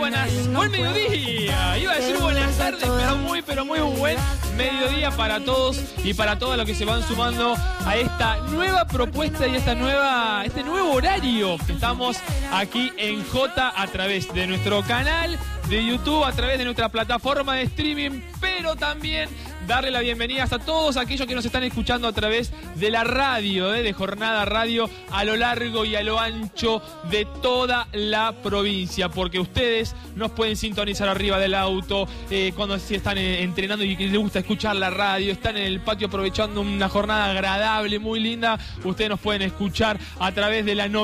buen mediodía. Iba a decir buenas tardes, pero muy buen mediodía para todos y para todos los que se van sumando a esta nueva propuesta y este nuevo horario que estamos aquí en J a través de nuestro canal de YouTube, a través de nuestra plataforma de streaming, pero también darle la bienvenida a todos aquellos que nos están escuchando a través de la radio, de Jornada Radio, a lo largo y a lo ancho de toda la provincia, porque ustedes nos pueden sintonizar arriba del auto, cuando se están entrenando y les gusta escuchar la radio, están en el patio aprovechando una jornada agradable, muy linda. Ustedes nos pueden escuchar a través de la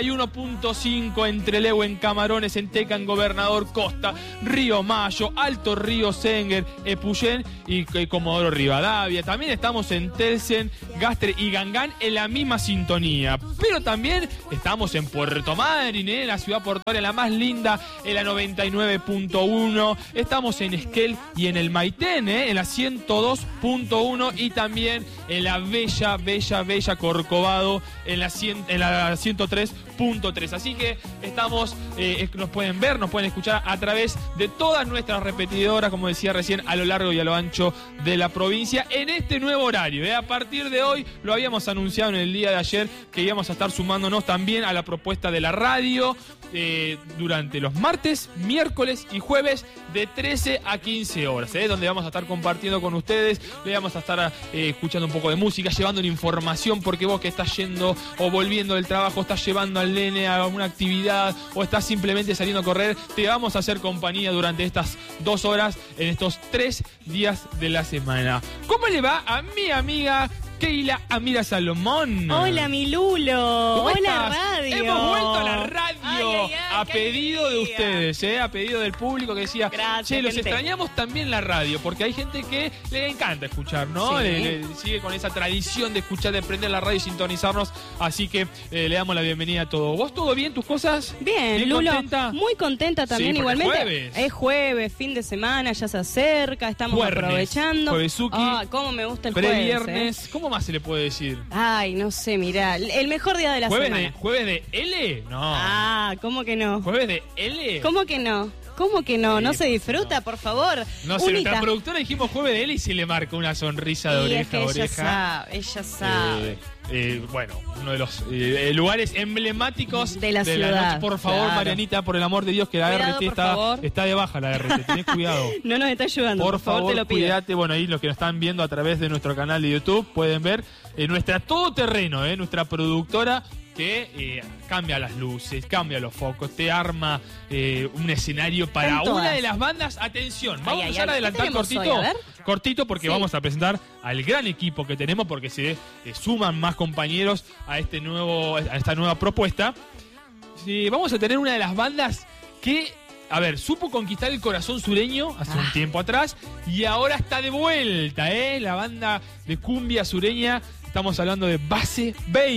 91.5 en Trelew, en Camarones, en Teca, en Gobernador Costa, Río Mayo, Alto Río Senguer, Epuyén y Comodoro Rivadavia. También estamos en Telsen, Gastre y Gangán en la misma sintonía. Pero también estamos en Puerto Madryn, en la ciudad portuaria, la más linda, en la 99.1. Estamos en Esquel y en el Maitén, en la 102.1. Y también en la bella Corcovado, en la 103.3. Así que estamos, nos pueden ver, nos pueden escuchar a través de todas nuestras repetidoras, como decía recién, a lo largo y a lo ancho de la provincia, en este nuevo horario. A partir de hoy, lo habíamos anunciado en el día de ayer, que íbamos a estar sumándonos también a la propuesta de la radio durante los martes, miércoles y jueves de 13 a 15 horas, donde vamos a estar compartiendo con ustedes, le vamos a estar escuchando un poco de música, llevando la información, porque vos que estás yendo o volviendo del trabajo, estás llevando al nene a una actividad o estás simplemente saliendo a correr, te vamos a hacer compañía durante estas 2 horas en estos 3 días de la semana. ¿Cómo le va a mi amiga Keila Amira Salomón? Hola, mi Lulo. ¿Cómo Hola, estás? radio. Hemos vuelto a la radio. A pedido alegría. de ustedes, a pedido del público que decía, gracias, che, los gente. extrañamos también la radio, porque hay gente que le encanta escuchar, ¿no? Sí. Le sigue con esa tradición de escuchar, de prender la radio y sintonizarnos, así que le damos la bienvenida a todos. ¿Vos todo bien, tus cosas? Bien, Lulo. ¿Contenta? Muy contenta también, Sí, igualmente. Es jueves, fin de semana, ya se acerca, estamos Juernes, aprovechando. juevesuki, cómo me gusta el jueves. Previernes, ¿cómo más se le puede decir? Ay, no sé, mirá, el mejor día de la semana. ¿Jueves de L? No. ¿Cómo que no? ¿Jueves de L? ¿Cómo que no? ¿Cómo que no? Sí, ¿No se disfruta, no. por favor? No sé, Unita. nuestra productora dijimos jueves de L y se le marca una sonrisa de Y oreja es que a ella oreja. ella sabe. Bueno, uno de los lugares emblemáticos de la ciudad. noche. Por favor, claro. Marianita, por el amor de Dios, que la Cuidado, RT por favor. está de baja, la RT. Tenés cuidado. No nos está ayudando, por favor, te lo pido. Cuídate. Bueno, ahí los que nos están viendo a través de nuestro canal de YouTube pueden ver nuestra todoterreno, nuestra productora, que cambia las luces, cambia los focos, te arma un escenario para una de las bandas. Atención, vamos a empezar a adelantar cortito, porque Sí. vamos a presentar al gran equipo que tenemos, porque se suman más compañeros a esta nueva propuesta. Sí, vamos a tener una de las bandas que, supo conquistar el corazón sureño hace un tiempo atrás y ahora está de vuelta, la banda de cumbia sureña. Estamos hablando de Base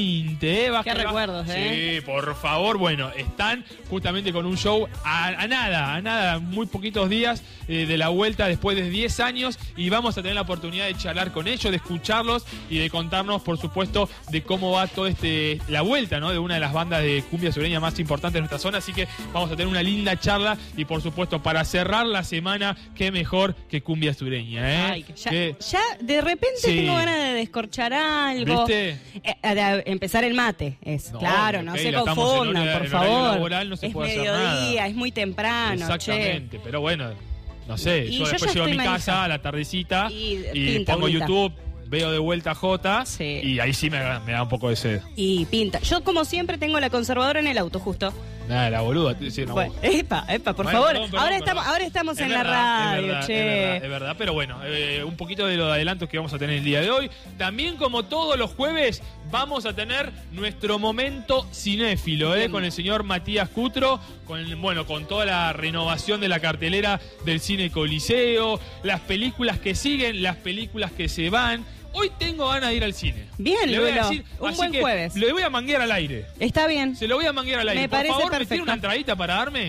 20, Qué recuerdos, Sí, por favor. Bueno, están justamente con un show a nada, muy poquitos días de la vuelta después de 10 años, y vamos a tener la oportunidad de charlar con ellos, de escucharlos y de contarnos, por supuesto, de cómo va todo la vuelta, ¿no? De una de las bandas de cumbia sureña más importantes de nuestra zona. Así que vamos a tener una linda charla y, por supuesto, para cerrar la semana, qué mejor que cumbia sureña, Ay, ya de repente tengo ganas de descorchar algo. ¿Viste? Empezar el mate. Claro, no se confundan, confundan, por favor. Laboral, no se es puede mediodía, hacer nada. es muy temprano. Exactamente, pero bueno, no sé. Y yo yo después ya llego a mi estoy casa a la tardecita y pinta, pongo bonita. YouTube, veo de vuelta a Jota, Sí. y ahí sí me da un poco de sed. Y pinta. Yo, como siempre, tengo la conservadora en el auto, justo. Nada, la boluda. Sí, no, Bueno, epa, por Bueno, favor. perdón, Ahora estamos Es en verdad, la radio, es verdad, pero bueno, un poquito de los adelantos que vamos a tener el día de hoy. También, como todos los jueves, vamos a tener nuestro momento cinéfilo, con el señor Matías Cutro, con toda la renovación de la cartelera del Cine Coliseo, las películas que siguen, las películas que se van. Hoy tengo ganas de ir al cine. Bien, le voy a Lulo, decir, un así buen que jueves. Le voy a manguear al aire. Está bien. Se lo voy a manguear al aire. Me Por parece favor, ¿me perfecto. tiene una entradita para darme?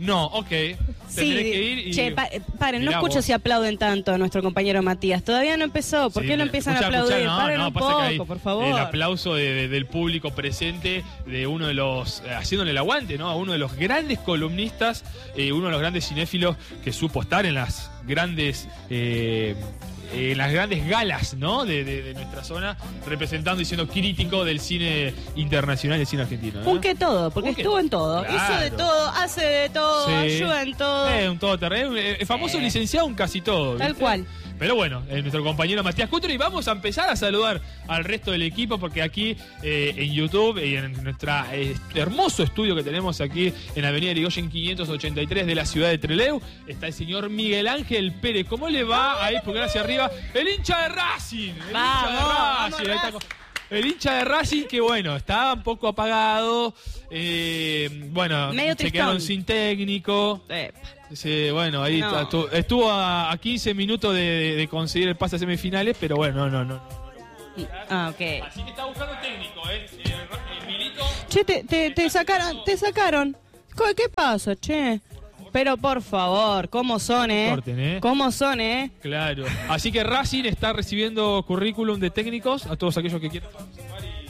No, ok. Tendré que ir y... Che, paren, no escucho si aplauden tanto a nuestro compañero Matías. Todavía no empezó. ¿Por qué no empiezan a aplaudir? Paren un poco, por favor. El aplauso del público presente, de uno de los... haciéndole el aguante, ¿no? A uno de los grandes columnistas, uno de los grandes cinéfilos que supo estar en las grandes... en las grandes galas, ¿no? de nuestra zona, representando y siendo crítico del cine internacional y el cine argentino, ¿no? Un que todo, porque estuvo en todo. Claro. Hizo de todo, hace de todo, ayuda en todo. Un todoterreno, el famoso licenciado en casi todo, ¿viste? Tal cual. Pero bueno, nuestro compañero Matías Cutro, y vamos a empezar a saludar al resto del equipo, porque aquí en YouTube y en nuestro hermoso estudio que tenemos aquí en Avenida Irigoyen 583 de la ciudad de Trelew, está el señor Miguel Ángel Pérez. ¿Cómo le va? Ahí, pulgar hacia arriba, el hincha de Racing. El hincha de Racing, que bueno, estaba un poco apagado, bueno, medio se quedaron sin técnico. Sí, bueno, ahí estuvo a 15 minutos de conseguir el pase a semifinales, pero bueno, no. Okay. Así que está buscando técnico, Milito. Che, te sacaron. ¿Qué pasa, che? Pero por favor, ¿cómo son, Corten, ¿Cómo son, Claro. Así que Racing está recibiendo currículum de técnicos a todos aquellos que quieran participar y...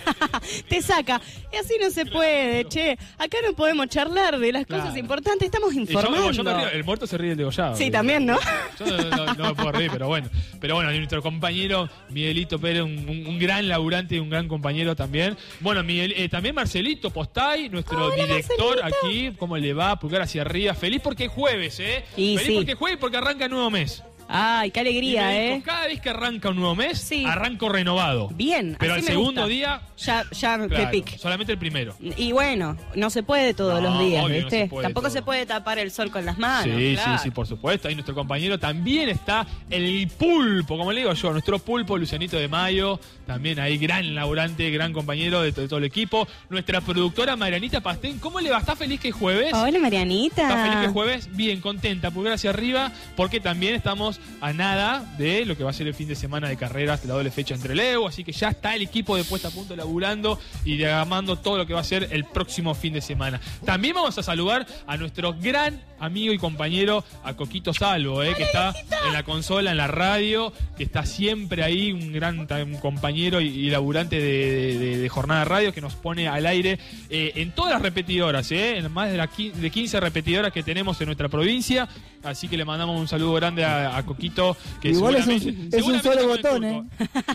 Te saca. Y así no se puede, che. Acá no podemos charlar de las cosas importantes, estamos informando. Yo me río, el muerto se ríe del degollado. Sí, también, ¿no? Yo no me puedo reír, pero bueno. Pero bueno, nuestro compañero Miguelito Pérez, un gran laburante y un gran compañero también. Bueno, también Marcelito Postay, nuestro director Marcelito. Aquí. ¿Cómo le va? Pulgar hacia arriba. Feliz porque es jueves, Feliz porque es jueves y porque arranca el nuevo mes. Ay, qué alegría, Cada vez que arranca un nuevo mes, arranco renovado. Bien, pero así el me segundo gusta. Día... Ya claro, te pique. Solamente el primero. Y bueno, no se puede todos los días, ¿viste? Tampoco se puede tapar el sol con las manos. Sí, claro. sí, por supuesto. Ahí nuestro compañero también está, el pulpo, como le digo yo, nuestro pulpo Lucianito de Mayo, también ahí gran laburante, gran compañero de todo el equipo. Nuestra productora Marianita Pastén, ¿cómo le va? ¿Está feliz que es jueves? Hola, Marianita. ¿Está feliz que es jueves? Bien, contenta, pulgar hacia arriba, porque también estamos a nada de lo que va a ser el fin de semana de carreras, la doble fecha entre Trelew, así que ya está el equipo de puesta a punto laburando y diagramando todo lo que va a ser el próximo fin de semana. También vamos a saludar a nuestro gran amigo y compañero, a Coquito Salvo, que está en la consola, en la radio, que está siempre ahí, un gran compañero y laburante de Jornada Radio, que nos pone al aire en todas las repetidoras, en más de 15 repetidoras que tenemos en nuestra provincia, así que le mandamos un saludo grande a Coquito, que igual es un solo botón,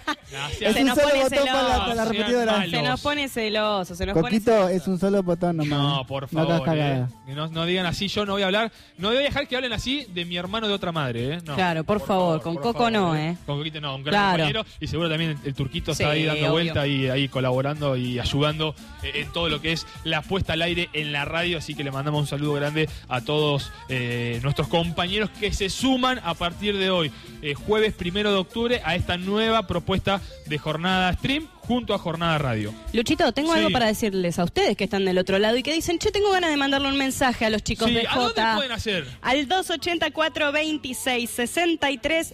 Es un solo botón para la repetidora. Se nos pone celoso, Coquito, es un solo botón nomás. No, por favor, no digan así, yo no voy a hablar, no voy a dejar que hablen así de mi hermano de otra madre, No, claro, por favor, con Coco no, Con Coquito no, un gran compañero, y seguro también el Turquito está ahí dando vuelta y ahí colaborando y ayudando en todo lo que es la puesta al aire en la radio, así que le mandamos un saludo grande a todos nuestros compañeros que se suman a partir de hoy, jueves 1 de octubre, a esta nueva propuesta de Jornada Stream junto a Jornada Radio. Luchito, tengo algo para decirles a ustedes que están del otro lado y que dicen, che, tengo ganas de mandarle un mensaje a los chicos de Jota. ¿A dónde pueden hacer? Al 284 26 63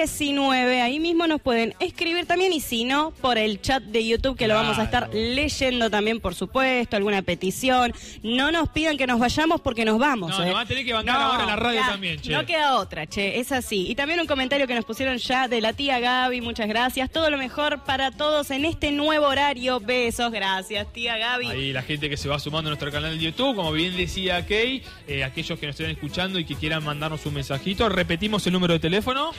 19. Ahí mismo nos pueden escribir también, y si no, por el chat de YouTube, que lo vamos a estar leyendo también, por supuesto, alguna petición. No nos pidan que nos vayamos porque nos vamos. No, nos van a tener que bancar ahora en la radio también, che. No queda otra, che, es así. Y también un comentario que nos pusieron ya de la tía Gaby, muchas gracias. Todo lo mejor para todos en este nuevo horario. Besos, gracias, tía Gaby. Ahí la gente que se va sumando a nuestro canal de YouTube, como bien decía Kay, aquellos que nos estén escuchando y que quieran mandarnos un mensajito, repetimos el número de teléfono.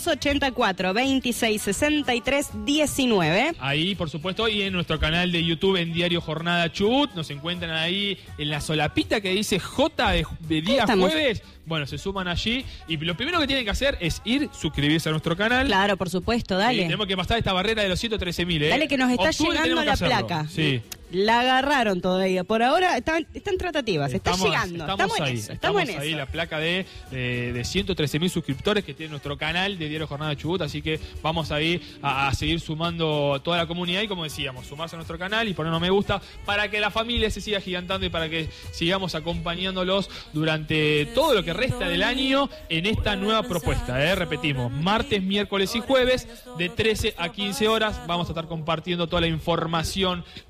284 26 63 19. Ahí, por supuesto, y en nuestro canal de YouTube en Diario Jornada Chubut, nos encuentran ahí en la solapita que dice J de día jueves. Bueno, se suman allí y lo primero que tienen que hacer es suscribirse a nuestro canal. Claro, por supuesto, dale. Tenemos que pasar esta barrera de los 113.000, Dale, que nos está llegando la placa. Sí. La agarraron todavía. Por ahora están tratativas, estamos llegando. Estamos en eso. Estamos en ahí, eso. la placa de 113.000 suscriptores que tiene nuestro canal de Diario Jornada Chubut, así que vamos ahí a seguir sumando toda la comunidad y, como decíamos, sumarse a nuestro canal y ponernos me gusta para que la familia se siga gigantando y para que sigamos acompañándolos durante todo lo que resta del año en esta nueva propuesta. Repetimos, martes, miércoles y jueves de 13 a 15 horas vamos a estar compartiendo toda la información, vamos a tener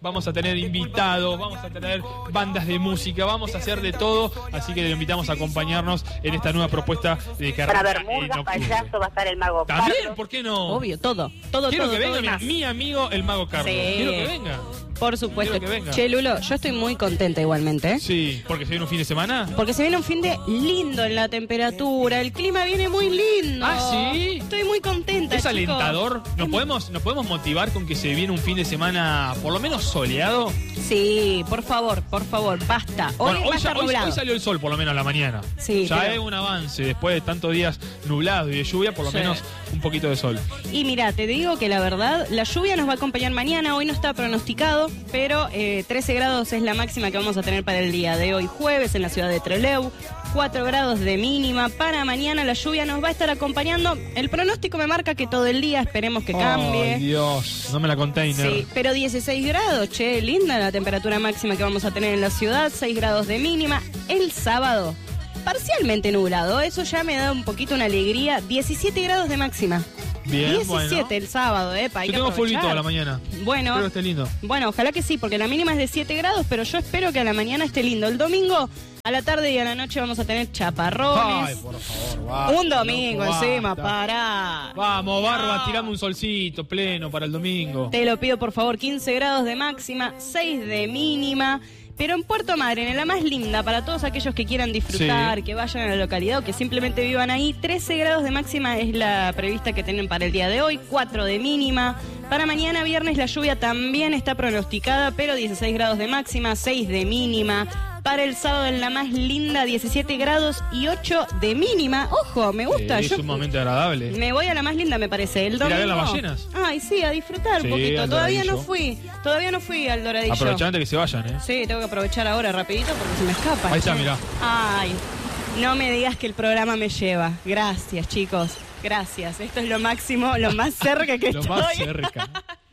tener invitados, vamos a tener bandas de música, vamos a hacer de todo, así que le invitamos a acompañarnos en esta nueva propuesta de que Para ver murgas, payaso, va a estar el mago también, Carlos. ¿por qué no? Obvio, todo. Quiero que venga todo más. mi amigo el mago Carlos. Sí. Quiero que venga. Por supuesto. Quiero que venga. Che, Lulo, yo estoy muy contenta igualmente, ¿eh? Sí, porque se viene un fin de semana. Porque se viene un fin de lindo en la temperatura, el clima viene muy lindo. ¿Ah, sí? Estoy muy contenta, Es chicos. alentador. ¿Nos podemos motivar con que se viene un fin de semana por lo menos soleado? Sí, por favor, basta. Hoy Bueno, va a estar nublado. hoy salió el sol por lo menos a la mañana. Sí, ya pero- es un avance. Después de tantos días nublados y de lluvia, por lo Sí. menos un poquito de sol. Y mira, te digo que la verdad, la lluvia nos va a acompañar mañana, hoy no está pronosticado, pero 13 grados es la máxima que vamos a tener para el día de hoy jueves en la ciudad de Trelew, 4 grados de mínima, para mañana la lluvia nos va a estar acompañando, el pronóstico me marca que todo el día, esperemos que cambie. Ay, Dios, no me la container. Sí, pero 16 grados, che, linda la temperatura máxima que vamos a tener en la ciudad, 6 grados de mínima. El sábado, parcialmente nublado, eso ya me da un poquito una alegría, 17 grados de máxima. Bien, 17 bueno. el sábado, para Yo tengo fulbito a la mañana. Bueno, Espero que esté lindo. bueno, ojalá que sí, porque la mínima es de 7 grados, pero yo espero que a la mañana esté lindo. El domingo, a la tarde y a la noche vamos a tener chaparrones. Ay, por favor, basta, Un domingo loco, encima, basta. pará. Vamos, Barba, No. tirame un solcito pleno para el domingo. Te lo pido por favor, 15 grados de máxima, 6 de mínima. Pero en Puerto Madryn, en la más linda, para todos aquellos que quieran disfrutar, Sí. que vayan a la localidad o que simplemente vivan ahí, 13 grados de máxima es la prevista que tienen para el día de hoy, 4 de mínima. Para mañana viernes la lluvia también está pronosticada, pero 16 grados de máxima, 6 de mínima. Para el sábado en la más linda, 17 grados y 8 de mínima. Ojo, me gusta. Es Yo sumamente agradable. me voy a la más linda, me parece. El Ir a domingo. ver las ballenas. Ay, sí, a disfrutar Sí, un poquito. al Todavía no Doradillo. fui al Doradillo. Aprovechando que se vayan, ¿eh? Sí, tengo que aprovechar ahora rapidito porque se me escapa. Ahí está, che. mirá. Ay, no me digas que el programa me lleva. Gracias, chicos. Gracias. Esto es lo máximo, lo más cerca que Lo estoy. más cerca.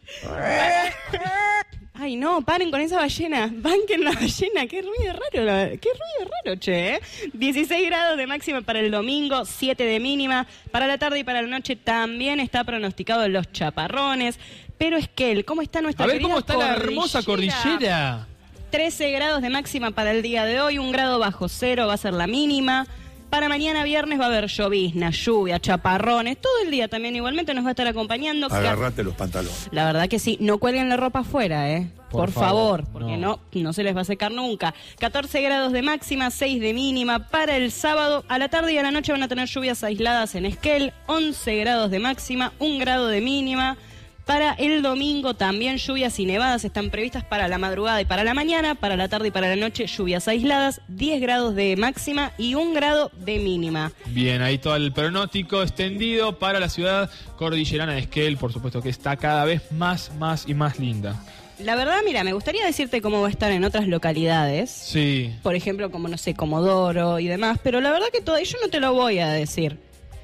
Ay, no, paren con esa ballena. Banquen la ballena. Qué ruido raro, che. 16 grados de máxima para el domingo, 7 de mínima. Para la tarde y para la noche también está pronosticado los chaparrones. Pero Esquel, ¿cómo está nuestra A ver querida cómo está la hermosa cordillera. 13 grados de máxima para el día de hoy, 1 grado bajo cero va a ser la mínima. Para mañana viernes va a haber llovizna, lluvia, chaparrones, todo el día también igualmente nos va a estar acompañando. Agarrate los pantalones. La verdad que sí, no cuelguen la ropa afuera, Por favor, porque no. no se les va a secar nunca. 14 grados de máxima, 6 de mínima. Para el sábado, a la tarde y a la noche van a tener lluvias aisladas en Esquel, 11 grados de máxima, 1 grado de mínima. Para el domingo también lluvias y nevadas están previstas para la madrugada y para la mañana. Para la tarde y para la noche lluvias aisladas, 10 grados de máxima y 1 grado de mínima. Bien, ahí todo el pronóstico extendido para la ciudad cordillerana de Esquel, por supuesto que está cada vez más y más linda. La verdad, mira, me gustaría decirte cómo va a estar en otras localidades. Sí. Por ejemplo, como, no sé, Comodoro y demás. Pero la verdad que todo yo no te lo voy a decir.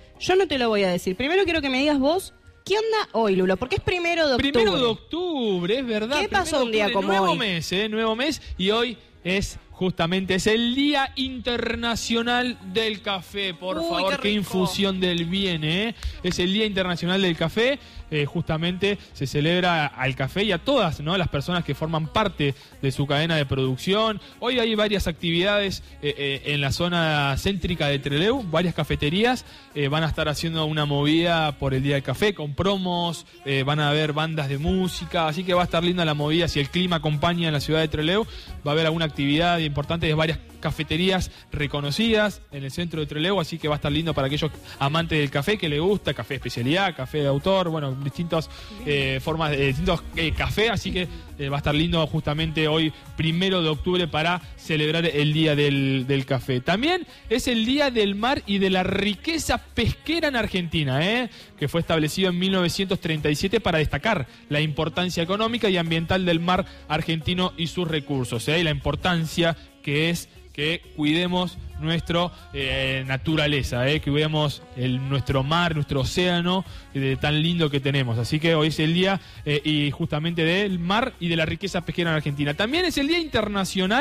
Primero quiero que me digas vos, ¿qué onda hoy, Lulo? Porque es 1 de octubre. 1 de octubre, es verdad. ¿Qué 1 pasó de un día octubre, como nuevo hoy? mes, nuevo mes, y hoy es el Día Internacional del Café. Por Uy, favor, qué qué rico. infusión del bien, Es el Día Internacional del Café. Justamente se celebra al café y a todas, ¿no?, las personas que forman parte de su cadena de producción. Hoy hay varias actividades en la zona céntrica de Trelew, varias cafeterías van a estar haciendo una movida por el Día del Café con promos, van a haber bandas de música, así que va a estar linda la movida. Si el clima acompaña en la ciudad de Trelew, va a haber alguna actividad importante de varias cafeterías reconocidas en el centro de Trelew, así que va a estar lindo para aquellos amantes del café que le gusta, café de especialidad, café de autor, bueno, distintas formas de distintos café, así que va a estar lindo justamente hoy 1 de octubre para celebrar el Día del Café. También es el Día del Mar y de la Riqueza Pesquera en Argentina, que fue establecido en 1937 para destacar la importancia económica y ambiental del mar argentino y sus recursos, y la importancia que es que cuidemos nuestra naturaleza, que cuidemos nuestro mar, nuestro océano tan lindo que tenemos. Así que hoy es el día y justamente del mar y de la riqueza pesquera en Argentina. También es el Día Internacional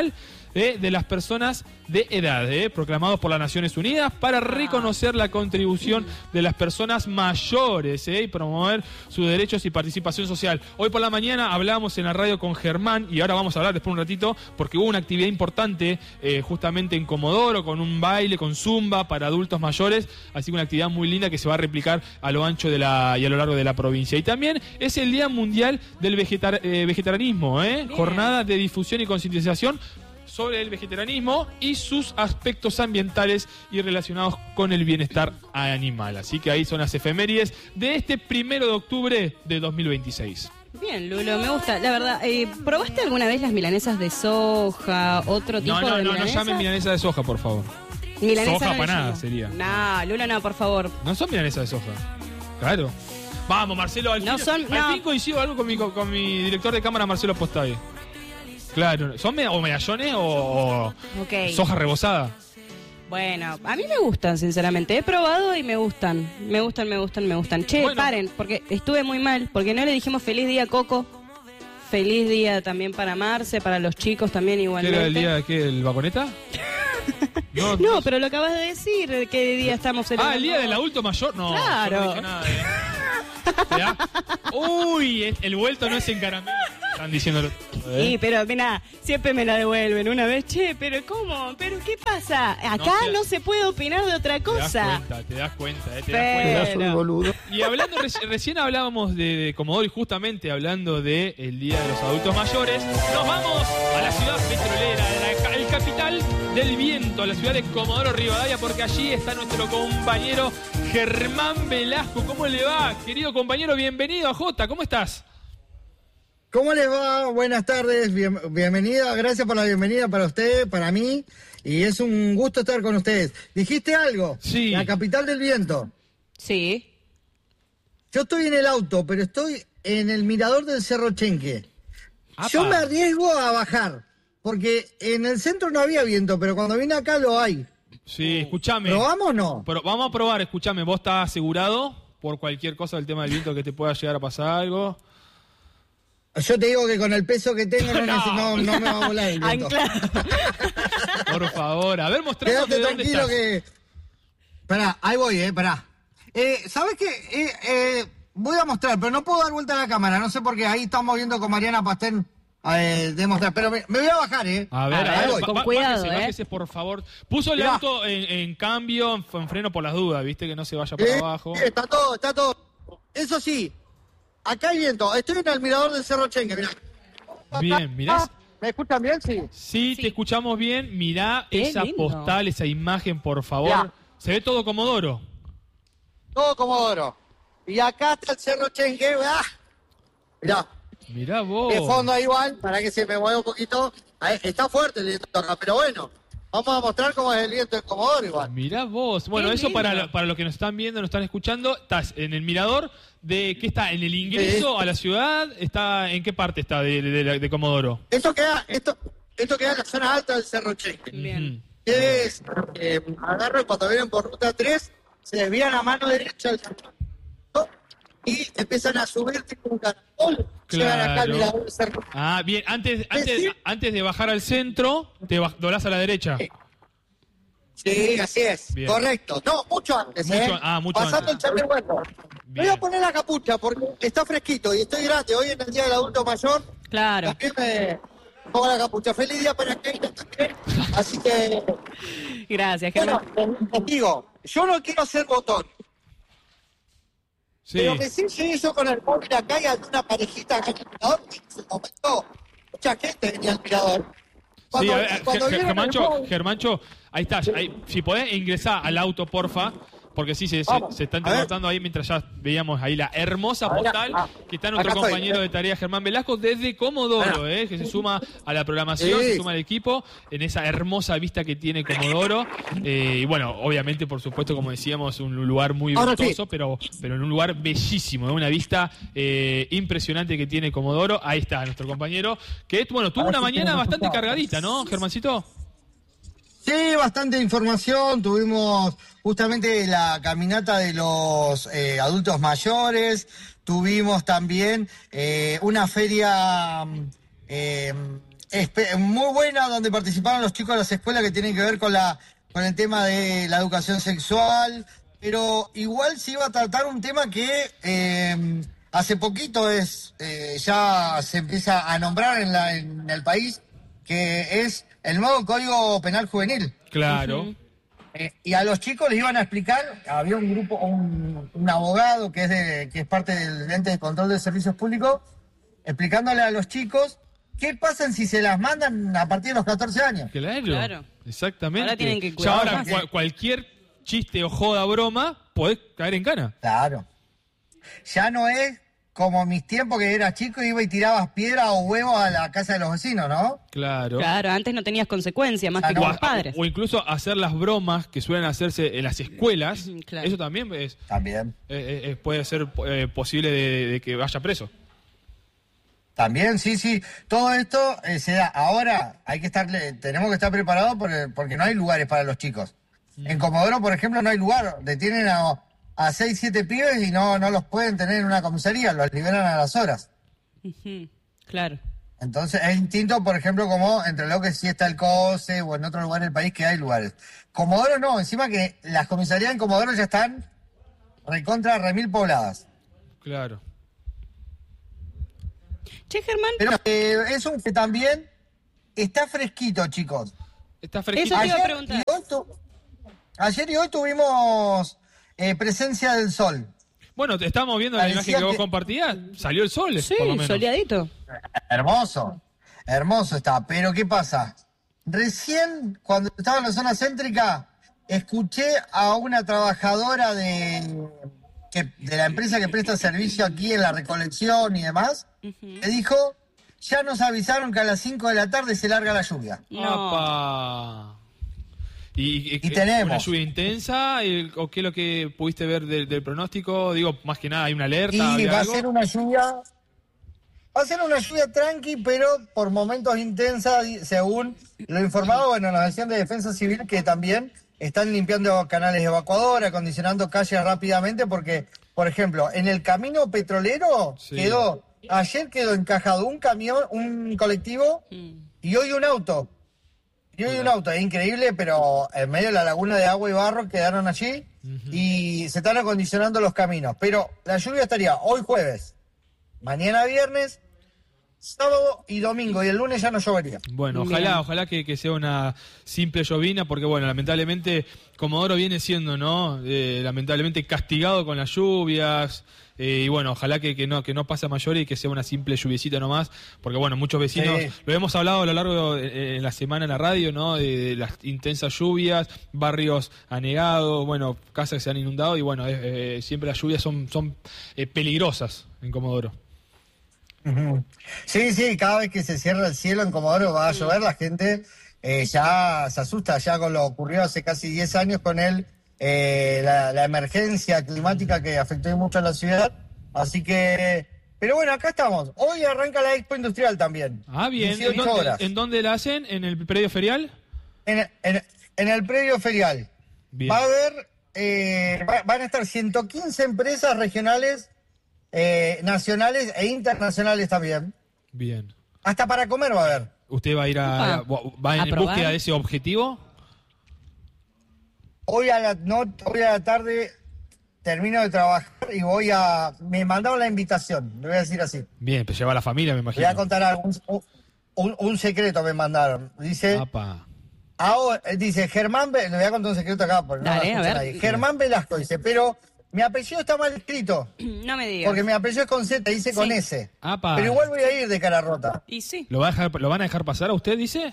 de las personas de edad, proclamados por las Naciones Unidas para reconocer la contribución de las personas mayores y promover sus derechos y participación social. Hoy por la mañana hablábamos en la radio con Germán y ahora vamos a hablar después un ratito porque hubo una actividad importante justamente en Comodoro con un baile, con zumba para adultos mayores, así que una actividad muy linda que se va a replicar a lo ancho y a lo largo de la provincia. Y también es el Día Mundial del Vegetarianismo, jornada de difusión y concientización sobre el vegetarianismo y sus aspectos ambientales y relacionados con el bienestar animal. Así que ahí son las efemérides de este 1 de octubre de 2026. Bien, Lulo, me gusta. La verdad, ¿probaste alguna vez las milanesas de soja? ¿Otro tipo de milanesa? No llamen milanesa de soja, por favor. Milanesa soja no panada sería. No, Lulo, no, por favor. No son milanesas de soja. Claro. Vamos, Marcelo, al fin coincido algo con mi director de cámara, Marcelo Postavi. Claro, ¿son medallones o soja rebozada? Bueno, a mí me gustan, sinceramente. He probado y me gustan. Me gustan. Che, bueno, paren, porque estuve muy mal, porque no le dijimos feliz día a Coco. Feliz día también para Marce, para los chicos también igualmente. ¿Qué era el día de qué? ¿El Vaconeta? No, pero lo acabas de decir, ¿qué día estamos celebrando? El día del adulto mayor. No, claro. Yo no dije nada. Uy, el vuelto no es en caramelo. Están diciéndolo. Sí, pero mira, siempre me la devuelven una vez. Che, pero ¿cómo? ¿Pero qué pasa? Acá no se puede opinar de otra cosa. Te das cuenta. Boludo. Y hablando, recién hablábamos de Comodoro y justamente hablando del Día de los Adultos Mayores, nos vamos a la ciudad petrolera, el capital del viento, a la ciudad de Comodoro Rivadavia, porque allí está nuestro compañero Germán Velasco. ¿Cómo le va, querido compañero? Bienvenido a Jota, ¿cómo estás? ¿Cómo les va? Buenas tardes, bienvenida, gracias por la bienvenida para usted, para mí, y es un gusto estar con ustedes. ¿Dijiste algo? Sí. La capital del viento. Sí. Yo estoy en el auto, pero estoy en el mirador del Cerro Chenque. ¡Apa! Yo me arriesgo a bajar, porque en el centro no había viento, pero cuando vine acá lo hay. Sí, escúchame. ¿Probamos o no? Pero vamos a probar, escúchame, ¿vos estás asegurado por cualquier cosa del tema del viento que te pueda llegar a pasar algo? Yo te digo que con el peso que tengo no me va a volar el viento. Por favor, a ver, mostrame de dónde estás. Que... Pará, ahí voy, pará. ¿Sabes qué? Voy a mostrar, pero no puedo dar vuelta a la cámara, no sé por qué. Ahí estamos viendo con Mariana Pastén demostrar, pero me voy a bajar, A ver, con cuidado, bájese, por favor. Puso el auto en cambio, en freno por las dudas, viste, que no se vaya para abajo. Está todo. Eso sí, acá hay viento. Estoy en el mirador del Cerro Chenque, mirá. Bien, mirá. ¿Me escuchan bien? Sí. Sí, te escuchamos bien. Mirá esa lindo postal, esa imagen, por favor. Mirá. Se ve todo Comodoro. Todo Comodoro. Y acá está el Cerro Chenque, mirá. Mirá vos. De fondo ahí igual, para que se me mueva un poquito. Ahí, está fuerte el viento acá, pero bueno. Vamos a mostrar cómo es el viento en Comodoro igual. Mirá vos. Bueno, Qué eso lindo. para los que nos están viendo, nos están escuchando. Estás en el mirador de... ¿Qué está? ¿En el ingreso a la ciudad? ¿En qué parte está de Comodoro? Esto queda en la zona alta del Cerro Chenque. Bien. Ustedes agarran cuando vienen por ruta 3, se desvían a mano derecha al centro y empiezan a subir tipo un caracol. Llegan acá al mirador del Cerro. Ah, bien. Antes de bajar al centro, te doblás a la derecha. Sí, así es. Bien. Correcto. No, mucho antes. Mucho Pasando antes. el Chapelhueco. Me voy a poner la capucha porque está fresquito y estoy grande. Hoy en el Día del Adulto Mayor. Claro. También me pongo la capucha. Feliz día para Keila también. Así que, Gracias, Germán. bueno, les digo, yo no quiero hacer botón. Sí. Pero que sí se hizo con el móvil acá y alguna parejita acá en el mirador. Y se comentó. Mucha gente venía al mirador. Sí, a ver, vieron el móvil- Germancho, ahí está. Si podés ingresar al auto, porfa. Porque sí, se están notando ahí mientras ya veíamos ahí la hermosa postal que está nuestro acá compañero estoy. de tarea Germán Velasco desde Comodoro, que se suma a la programación, Sí. se suma al equipo en esa hermosa vista que tiene Comodoro. Y bueno, obviamente, por supuesto, como decíamos, un lugar muy Ahora vistoso, sí. pero en un lugar bellísimo, una vista impresionante que tiene Comodoro. Ahí está nuestro compañero, que bueno, tuvo Ahora una sí mañana tenemos bastante resultados. cargadita, ¿no, Germancito? Sí, bastante información. Tuvimos justamente la caminata de los adultos mayores. Tuvimos también una feria muy buena, donde participaron los chicos de las escuelas que tienen que ver con el tema de la educación sexual, pero igual se iba a tratar un tema que hace poquito ya se empieza a nombrar en el país, que es el nuevo Código Penal Juvenil. Claro. Y a los chicos les iban a explicar, había un grupo, un abogado que es parte del ente de control de servicios públicos, explicándole a los chicos qué pasa si se las mandan a partir de los 14 años. Claro. Exactamente. Ahora tienen que ya cuidar ahora más. cualquier chiste o joda broma podés caer en cana. Claro. Ya no es como mis tiempos que era chico y iba y tirabas piedras o huevos a la casa de los vecinos, ¿no? Claro. Claro, antes no tenías consecuencias más que no. con los padres. O incluso hacer las bromas que suelen hacerse en las escuelas. Claro. Eso también También. puede ser posible de que vaya preso. También, sí. Todo esto se da. Ahora tenemos que estar preparados porque no hay lugares para los chicos. En Comodoro, por ejemplo, no hay lugar. Detienen a 6, 7 pibes y no los pueden tener en una comisaría, los liberan a las horas. Ujú, claro. Entonces es distinto, por ejemplo, como entre lo que sí está el COSE o en otro lugar del país que hay lugares. Comodoro no, encima que las comisarías en Comodoro ya están recontra remil pobladas. Claro. Che, Germán, Pero eso que también está fresquito, chicos. Está fresquito. Eso te iba a preguntar. Ayer y hoy tuvimos presencia del sol. Bueno, te estamos viendo la Parecía imagen que vos que- compartías. Salió el sol, sí, por lo menos. soleadito. Hermoso está. Pero ¿qué pasa? Recién, cuando estaba en la zona céntrica, escuché a una trabajadora de la empresa que presta servicio aquí en la recolección y demás, que dijo, ya nos avisaron que a las 5 de la tarde se larga la lluvia. No. Apa. ¿Y tenemos. una lluvia intensa? ¿O qué es lo que pudiste ver del pronóstico? Digo, más que nada, ¿hay una alerta? Y ¿Había va a algo? ser una lluvia... Va a ser una lluvia tranqui, pero por momentos intensa, según lo informado, bueno, nos decían de Defensa Civil que también están limpiando canales de evacuador, acondicionando calles rápidamente, porque, por ejemplo, en el camino petrolero Sí. ayer quedó encajado un camión, un colectivo, y hoy un auto. Es increíble, pero en medio de la laguna de agua y barro quedaron allí y se están acondicionando los caminos. Pero la lluvia estaría hoy jueves, mañana viernes, sábado y domingo, y el lunes ya no llovería. Bueno, Bien. ojalá que sea una simple llovina, porque bueno, lamentablemente Comodoro viene siendo, ¿no? Lamentablemente castigado con las lluvias, y bueno, ojalá que no pase a mayor y que sea una simple lluviecita nomás, porque bueno, muchos vecinos, Sí. lo hemos hablado a lo largo de la semana en la radio, ¿no? De las intensas lluvias, barrios anegados, bueno, casas que se han inundado, y bueno, siempre las lluvias son peligrosas en Comodoro. Ujú. Sí, cada vez que se cierra el cielo en Comodoro va a llover, la gente ya se asusta, ya con lo ocurrido hace casi 10 años con la emergencia climática que afectó mucho a la ciudad. Así que, pero bueno, acá estamos. Hoy arranca la Expo Industrial también. Ah, bien. 18 horas. ¿En dónde la hacen? ¿En el predio ferial? En el predio ferial. Bien. Va a haber, van a estar 115 empresas regionales, nacionales e internacionales también. Bien. Hasta para comer va a haber. ¿Usted va a ir va en probar? búsqueda de ese objetivo? Hoy a la tarde termino de trabajar y me mandaron la invitación, le voy a decir así. Bien, pues lleva a la familia, me Voy imagino. a contar un secreto me mandaron. Dice, Apa. dice Germán, le voy a contar un secreto acá, porque no lo Dale, a escucha ver. nadie. Germán Velasco dice, pero mi apellido está mal escrito, No me digas. porque mi apellido es con Z, dice con Sí. S. Apa. Pero igual voy a ir de cara rota. Y sí. ¿Lo van a dejar pasar a usted, dice?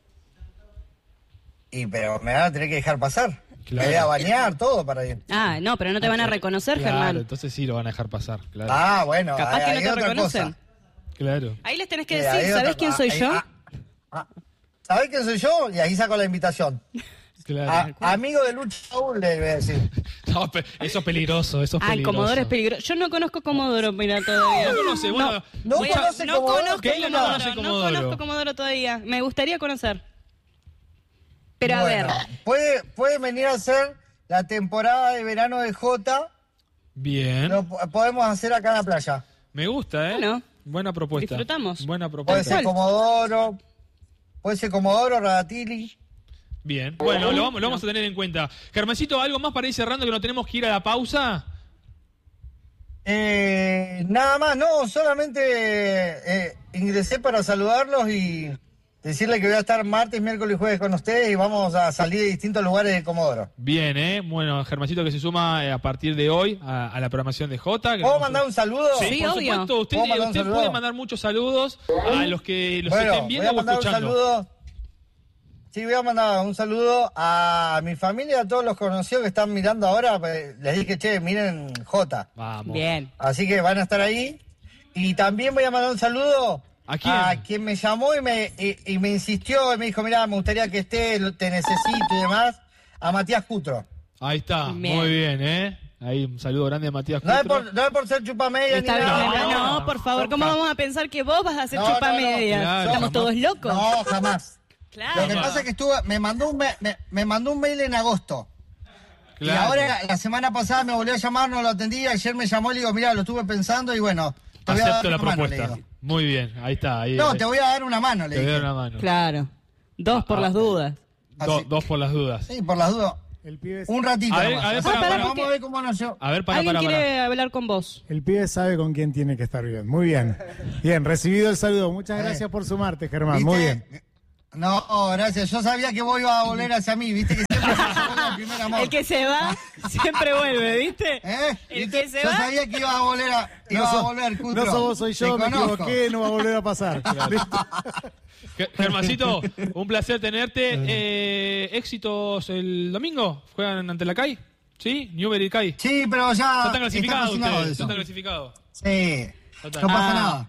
Pero me van a tener que dejar pasar. Claro. Me voy a bañar, todo para ir. Ah, no, pero no te van a reconocer, Claro, Germán. entonces sí lo van a dejar pasar, claro. Ah, bueno, Capaz que ahí no te otra reconocen. cosa. Claro. Ahí les tenés que Sí, decir, ahí ¿sabés otra- quién soy ahí- yo? ¿Sabés quién soy yo? Y ahí saco la invitación. Claro. Amigo de Lucha Saúl, le voy a decir. No, eso es peligroso, eso es Ah, el peligroso. Comodoro es peligroso. Yo no conozco Comodoro, mira, todavía. No conoce, bueno. No Voy a- conoce no Comodoro, conozco ¿Qué? No Comodoro, conoce no Comodoro. conozco Comodoro todavía. Me gustaría conocer. Pero a Bueno, ver, puede venir a hacer la temporada de verano de Jota. Bien. Lo podemos hacer acá en la playa. Me gusta, ¿eh? Bueno. Buena propuesta. Disfrutamos. Buena Puede propuesta. ser Comodoro, puede ser Comodoro, Radatili. Bien, bueno, lo vamos a tener en cuenta. Germancito, ¿algo más para ir cerrando que no tenemos que ir a la pausa? Nada más, no, solamente ingresé para saludarlos y decirle que voy a estar martes, miércoles y jueves con ustedes y vamos a salir de distintos lugares de Comodoro. Bien, bueno, Germancito que se suma a partir de hoy a la programación de Jota. ¿Puedo mandar un saludo? Sí, por supuesto, usted puede mandar muchos saludos a los que los estén viendo o escuchando. Voy a mandar un saludo a mi familia, a todos los conocidos que están mirando ahora. Les dije, che, miren Jota. Vamos. Bien. Así que van a estar ahí. Y también voy a mandar un saludo ¿a quien me llamó y me insistió y me dijo, mirá, me gustaría que estés, te necesito y demás. A Matías Cutro. Ahí está, Bien. muy bien, Ahí un saludo grande a Matías Cutro. No es por ser chupamedia ni nada. No, por favor, ¿cómo vamos a pensar que vos vas a hacer chupamedia? claro. Estamos todos locos. No, jamás. Claro. Lo que pasa es que me mandó un mail en agosto. Claro. Y ahora, la semana pasada me volvió a llamar, no lo atendí. Ayer me llamó y le digo, mirá, lo estuve pensando y bueno, te voy a dar Acepto la una mano, propuesta. le digo. Muy bien, ahí está. No, te voy a dar una mano, le Te voy a dije. dar una mano. Claro. 2 por las dudas. Así. Dos por las dudas. Sí, por las dudas. El pibe, Un ratito. A ver, nomás. a ver, Así pará, que pará, vamos a ver cómo nos lleva. A ver, ¿Alguien quiere hablar con vos? el pibe sabe con quién tiene que estar bien. Muy bien. Bien, recibido el saludo. Muchas gracias por sumarte, Germán. ¿Viste? Muy bien. No, gracias. Yo sabía que vos ibas a volver hacia mí, viste que siempre se vuelve al primer amor. El que se va siempre vuelve, ¿viste? El ¿Viste? que se Yo va. sabía que ibas a volver, Cutro. No sos vos, soy yo, Te me conozco. equivoqué, no va a volver a pasar. ¿Listo? Germancito, un placer tenerte. Éxitos el domingo. ¿Juegan ante la CAI? ¿Sí? Newbery y CAI. Sí, pero ya ¿No están clasificados cocinado ustedes? eso. ¿No están clasificados? Sí, Total. no pasa nada.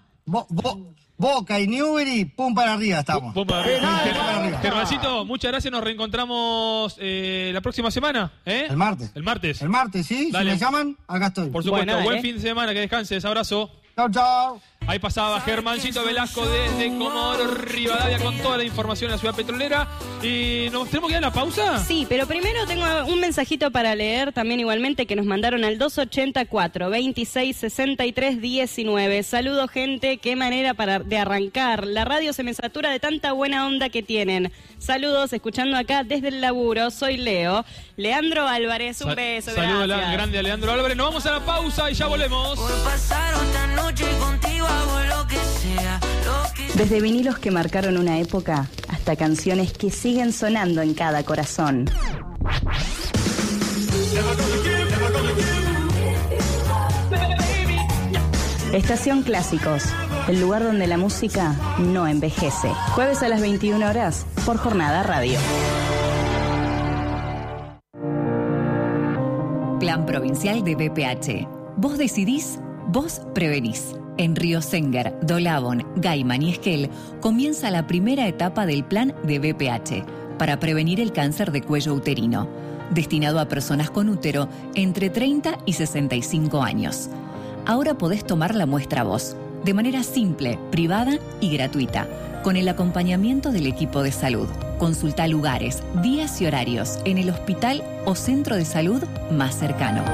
Boca y Newbery, pum para arriba estamos. Pum para arriba. Germancito, muchas gracias. Nos reencontramos la próxima semana. El martes. El martes. El martes, ¿sí? Dale. Si me llaman, acá estoy. Por supuesto. Bueno, Buen dale. fin de semana. Que descanses. Abrazo. Chau, chau. Ahí pasaba Germancito Velasco desde Comodoro Rivadavia con toda la información de la ciudad petrolera. ¿Y nos tenemos que ir a la pausa? Sí, pero primero tengo un mensajito para leer también igualmente que nos mandaron al 284-2663-19. Saludos, gente, qué manera de arrancar. La radio se me satura de tanta buena onda que tienen. Saludos, escuchando acá desde el laburo. Soy Leo. Leandro Álvarez, un beso, Saludos gracias. grande a Leandro Álvarez. Nos vamos a la pausa y ya volvemos. Por pasar otra noche contigo hago lo que sea, Desde vinilos que marcaron una época hasta canciones que siguen sonando en cada corazón. Estación Clásicos, el lugar donde la música no envejece. Jueves a las 21 horas por Jornada Radio. Plan Provincial de BPH. Vos decidís, vos prevenís. En Río Senguer, Dolabón, Gaiman y Esquel comienza la primera etapa del plan de BPH para prevenir el cáncer de cuello uterino, destinado a personas con útero entre 30 y 65 años. Ahora podés tomar la muestra vos, de manera simple, privada y gratuita, con el acompañamiento del equipo de salud. Consulta lugares, días y horarios en el hospital o centro de salud más cercano.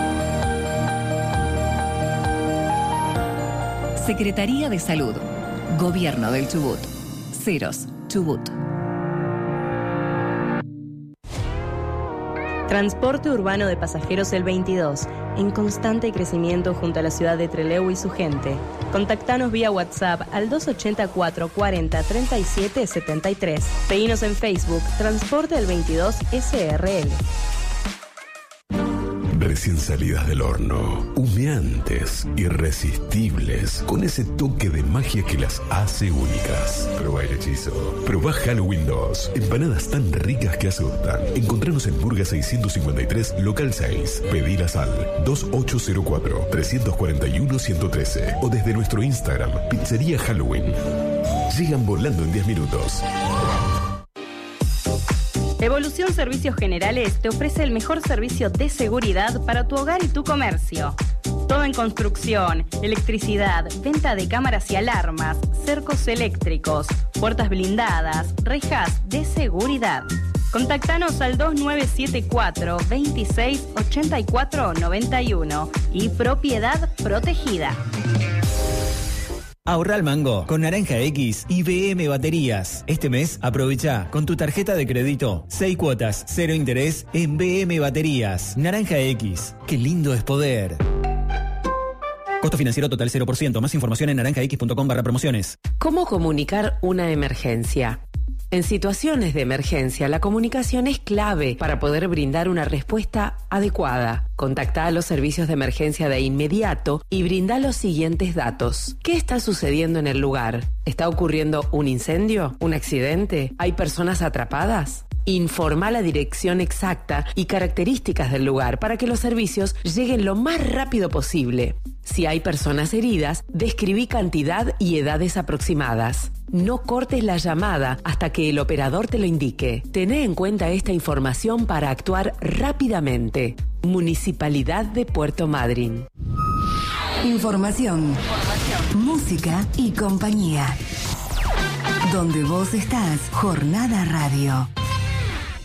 Secretaría de Salud. Gobierno del Chubut. Ceros, Chubut. Transporte urbano de pasajeros el 22, en constante crecimiento junto a la ciudad de Trelew y su gente. Contactanos vía WhatsApp al 284 40 37 73. Seguinos en Facebook, Transporte el 22 SRL. Recién salidas del horno, humeantes, irresistibles, con ese toque de magia que las hace únicas. Probá el hechizo. Probá Halloween 2. Empanadas tan ricas que asustan. Encontranos en Burga 653, local 6. Pedilas al 2804-341-113 o desde nuestro Instagram, Pizzería Halloween. Llegan volando en 10 minutos. Evolución Servicios Generales te ofrece el mejor servicio de seguridad para tu hogar y tu comercio. Todo en construcción, electricidad, venta de cámaras y alarmas, cercos eléctricos, puertas blindadas, rejas de seguridad. Contactanos al 2974 26 84 91 y Propiedad Protegida. Ahorra al mango con Naranja X y BM Baterías. Este mes aprovecha con tu tarjeta de crédito 6 cuotas, 0 interés en BM Baterías. Naranja X, qué lindo es poder. Costo financiero total 0%. Más información en naranjax.com/promociones. ¿Cómo comunicar una emergencia? En situaciones de emergencia, la comunicación es clave para poder brindar una respuesta adecuada. Contacta a los servicios de emergencia de inmediato y brinda los siguientes datos. ¿Qué está sucediendo en el lugar? ¿Está ocurriendo un incendio? ¿Un accidente? ¿Hay personas atrapadas? Informa la dirección exacta y características del lugar para que los servicios lleguen lo más rápido posible. Si hay personas heridas, describí cantidad y edades aproximadas. No cortes la llamada hasta que el operador te lo indique. Tené en cuenta esta información para actuar rápidamente. Municipalidad de Puerto Madryn. Información, música y compañía. Donde vos estás, Jornada Radio.